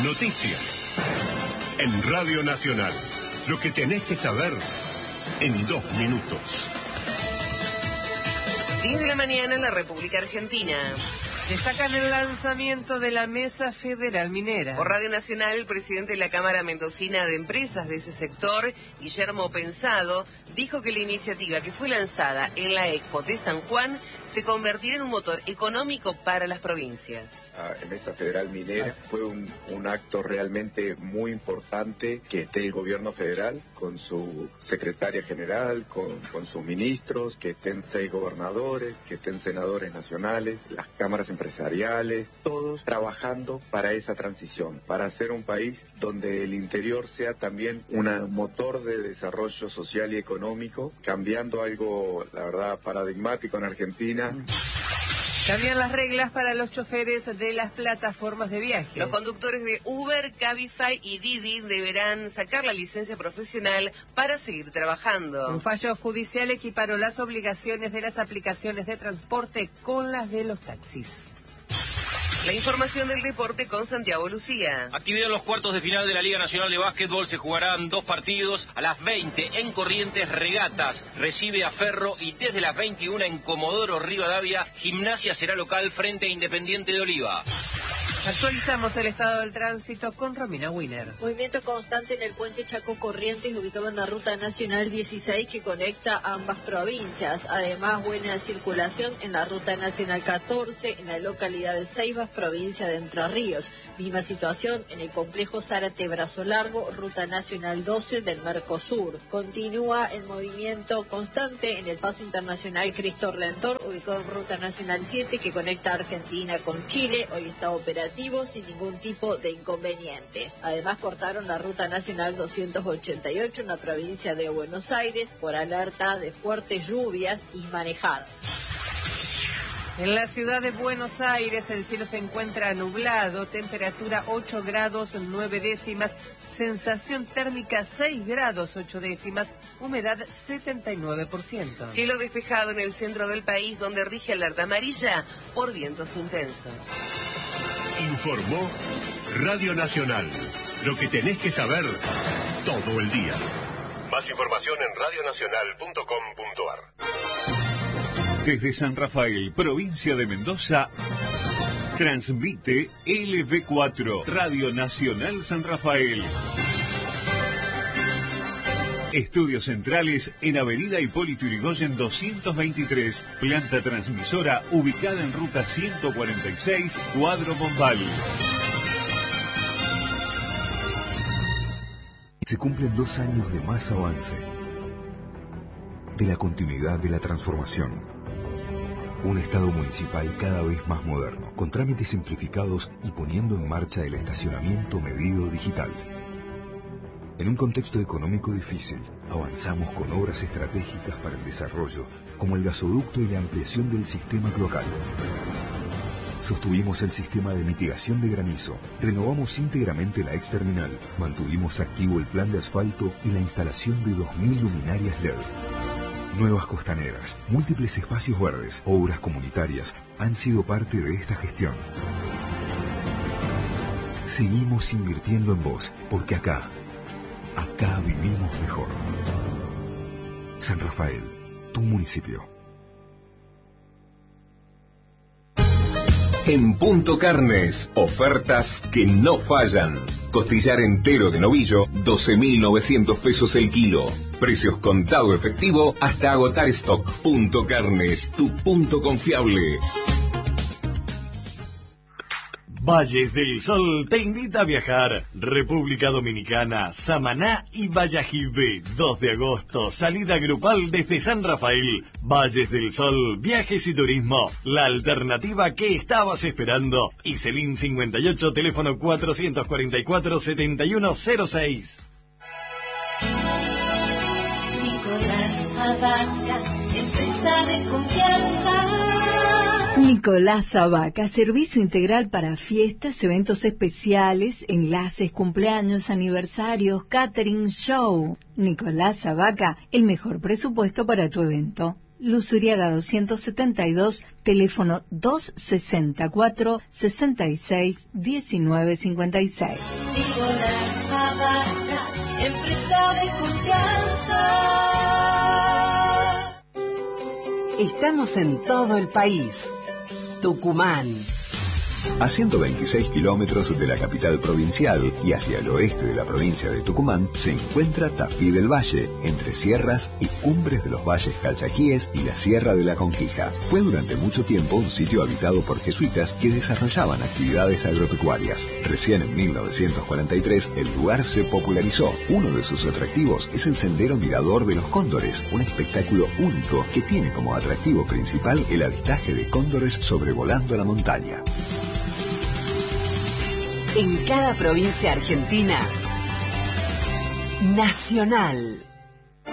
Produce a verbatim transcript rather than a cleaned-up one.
Noticias. En Radio Nacional. Lo que tenés que saber en dos minutos. diez de la mañana en la República Argentina. Destacan el lanzamiento de la Mesa Federal Minera. Por Radio Nacional, el presidente de la Cámara Mendocina de Empresas de ese sector, Guillermo Pensado, dijo que la iniciativa que fue lanzada en la Expo de San Juan se convertirá en un motor económico para las provincias. La Mesa Federal Minera fue un, un acto realmente muy importante que esté el gobierno federal con su secretaria general, con, con sus ministros, que estén seis gobernadores, que estén senadores nacionales, las cámaras empresariales, todos trabajando para esa transición, para hacer un país donde el interior sea también un motor de desarrollo social y económico, cambiando algo, la verdad, paradigmático en Argentina. Cambian las reglas para los choferes de las plataformas de viajes. Los conductores de Uber, Cabify y Didi deberán sacar la licencia profesional para seguir trabajando. Un fallo judicial equiparó las obligaciones de las aplicaciones de transporte con las de los taxis. La información del deporte con Santiago Lucía. Actividad en los cuartos de final de la Liga Nacional de Básquetbol. Se jugarán dos partidos. A las veinte en Corrientes, Regatas recibe a Ferro, y desde las veintiuna en Comodoro Rivadavia, Gimnasia será local frente a Independiente de Oliva. Actualizamos el estado del tránsito con Romina Wiener. Movimiento constante en el puente Chaco Corrientes, ubicado en la ruta nacional dieciséis que conecta ambas provincias. Además, buena circulación en la ruta nacional catorce en la localidad de Ceibas, provincia de Entre Ríos. Misma situación en el complejo Zárate Brazo Largo, ruta nacional doce del Mercosur. Continúa el movimiento constante en el paso internacional Cristo Redentor, ubicado en ruta nacional siete que conecta Argentina con Chile. Hoy está operativo sin ningún tipo de inconvenientes. Además, cortaron la ruta nacional doscientos ochenta y ocho en la provincia de Buenos Aires por alerta de fuertes lluvias y marejadas. En la ciudad de Buenos Aires el cielo se encuentra nublado, temperatura ocho grados nueve décimas, sensación térmica seis grados ocho décimas, humedad setenta y nueve por ciento. Cielo despejado en el centro del país, donde rige alerta amarilla por vientos intensos. Informó Radio Nacional. Lo que tenés que saber todo el día. Más información en radio nacional punto com punto a r. Desde San Rafael, provincia de Mendoza, transmite L V cuatro, Radio Nacional San Rafael. Estudios centrales en Avenida Hipólito Yrigoyen doscientos veintitrés, planta transmisora ubicada en ruta ciento cuarenta y seis, Cuadro Bombal. Se cumplen dos años de más avance, de la continuidad de la transformación. Un Estado municipal cada vez más moderno, con trámites simplificados y poniendo en marcha el estacionamiento medido digital. En un contexto económico difícil, avanzamos con obras estratégicas para el desarrollo, como el gasoducto y la ampliación del sistema cloacal. Sostuvimos el sistema de mitigación de granizo, renovamos íntegramente la exterminal, mantuvimos activo el plan de asfalto y la instalación de dos mil luminarias L E D. Nuevas costaneras, múltiples espacios verdes, obras comunitarias han sido parte de esta gestión. Seguimos invirtiendo en vos, porque acá, acá vivimos mejor. San Rafael, tu municipio. En Punto Carnes, ofertas que no fallan. Costillar entero de novillo, doce mil novecientos pesos el kilo. Precios contado efectivo hasta agotar stock. Punto Carnes, tu punto confiable. Valles del Sol te invita a viajar. República Dominicana, Samaná y Valladolid. dos de agosto, salida grupal desde San Rafael. Valles del Sol, viajes y turismo. La alternativa que estabas esperando. Iselín cincuenta y ocho, teléfono cuatrocientos cuarenta y cuatro, setenta y uno cero seis. Nicolás Abaca, empresa de confianza. Nicolás Abaca, servicio integral para fiestas, eventos especiales, enlaces, cumpleaños, aniversarios, catering, show. Nicolás Abaca, el mejor presupuesto para tu evento. Luzuriaga doscientos setenta y dos, teléfono doscientos sesenta y cuatro, sesenta y seis, diecinueve cincuenta y seis. Nicolás Abarca, empresa de confianza. Estamos en todo el país. Tucumán. A ciento veintiséis kilómetros de la capital provincial y hacia el oeste de la provincia de Tucumán se encuentra Tafí del Valle, entre sierras y cumbres de los valles Calchaquíes y la Sierra de la Conquija. Fue durante mucho tiempo un sitio habitado por jesuitas que desarrollaban actividades agropecuarias. Recién en mil novecientos cuarenta y tres el lugar se popularizó. Uno de sus atractivos es el Sendero Mirador de los Cóndores, un espectáculo único que tiene como atractivo principal el avistaje de cóndores sobrevolando la montaña. En cada provincia argentina, Nacional.